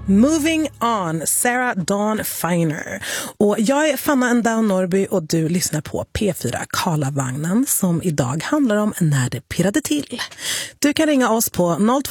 Moving on, Sarah Dawn Finer. Och jag är Fanna Endown Norby och du lyssnar på P4 Karlavagnen som idag handlar om när det pirrade till. Du kan ringa oss på